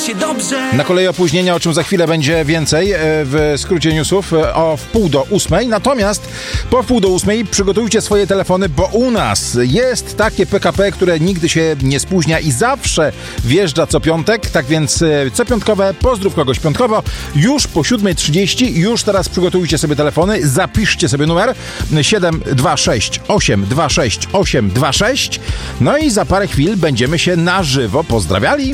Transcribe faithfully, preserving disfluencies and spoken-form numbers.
Na kolei opóźnienia, o czym za chwilę będzie więcej w skrócie newsów o wpół do ósmej. Natomiast po wpół do ósmej przygotujcie swoje telefony, bo u nas jest takie P K P, które nigdy się nie spóźnia i zawsze wjeżdża co piątek. Tak więc co piątkowe, pozdrów kogoś piątkowo już po siódma trzydzieści. Już teraz przygotujcie sobie telefony, zapiszcie sobie numer siedem dwa sześć osiem dwa sześć osiem dwa sześć. No i za parę chwil będziemy się na żywo pozdrawiali.